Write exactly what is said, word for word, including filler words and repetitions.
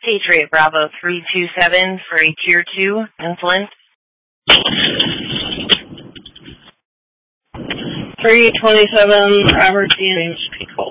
Patriot Bravo three two seven for a Tier two incident. three twenty-seven, Robert James People.